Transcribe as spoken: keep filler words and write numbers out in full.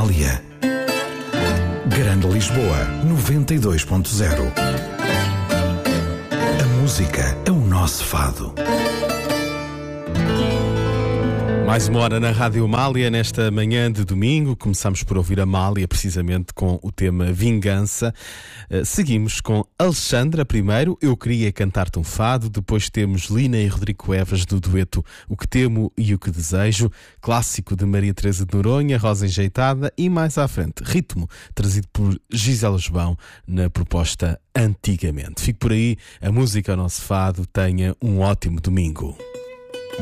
Amália. Grande Lisboa, noventa e dois ponto zero. A música é o nosso fado. Mais uma hora na Rádio Amália, nesta manhã de domingo. Começamos por ouvir Amália, precisamente com o tema Vingança. Uh, seguimos com Alexandra primeiro, Eu Queria Cantar-te um Fado. Depois temos Lina e Rodrigo Evas do dueto O Que Temo e O Que Desejo. Clássico de Maria Teresa de Noronha, Rosa Enjeitada. E mais à frente, Ritmo, trazido por Gisela João na proposta Antigamente. Fique por aí, a música ao nosso fado. Tenha um ótimo domingo.